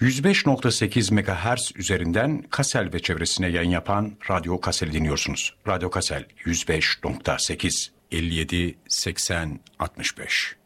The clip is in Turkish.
105.8 MHz üzerinden Kassel ve çevresine yayın yapan Radyo Kassel'i dinliyorsunuz. Radyo Kassel 105.8 57 80 65.